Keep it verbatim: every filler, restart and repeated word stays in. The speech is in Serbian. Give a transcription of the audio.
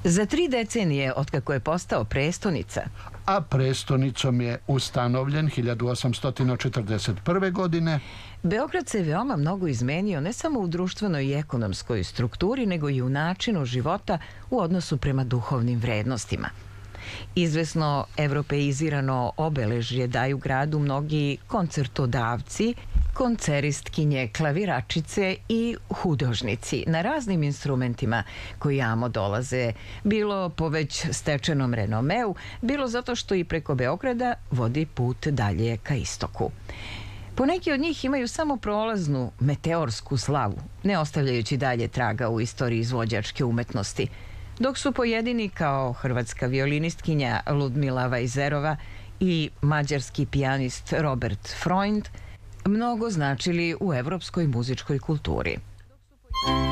Za tri decenije otkako je postao prestonica, a prestonicom je ustanovljen hiljadu osamsto četrdeset prve godine, Beograd se veoma mnogo izmenio ne samo u društvenoj i ekonomskoj strukturi, nego i u načinu života u odnosu prema duhovnim vrednostima. Izvesno evropeizirano obeležje daju gradu mnogi koncertodavci, konceristkinje, klaviračice i hudožnici na raznim instrumentima koji amo dolaze, bilo po već stečenom renomeu, bilo zato što i preko Beograda vodi put dalje ka istoku. Poneki od njih imaju samo prolaznu meteorsku slavu, ne ostavljajući dalje traga u istoriji izvođačke umetnosti, dok su pojedini kao hrvatska violinistkinja Ludmila Vajzerova i mađarski pijanist Robert Freund mnogo značili u evropskoj muzičkoj kulturi.